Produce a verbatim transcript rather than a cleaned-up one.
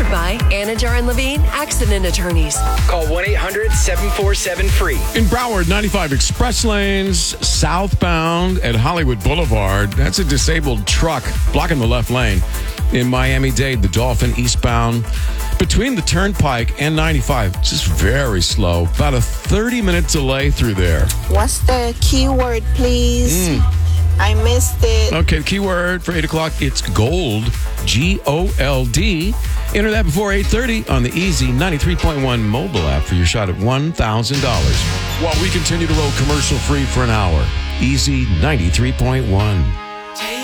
Sponsored by Anajar and Levine Accident Attorneys. Call one eight hundred seven four seven free. In Broward, ninety-five express lanes, southbound at Hollywood Boulevard. That's a disabled truck blocking the left lane. In Miami-Dade, the Dolphin eastbound between the Turnpike and ninety-five. Just very slow. About a thirty-minute delay through there. What's the keyword, please? Mm. I missed it. Okay, the keyword for eight o'clock, it's gold, G O L D. Enter that before eight thirty on the Easy ninety-three point one mobile app for your shot at one thousand dollars. While we continue to roll commercial-free for an hour, Easy ninety-three point one.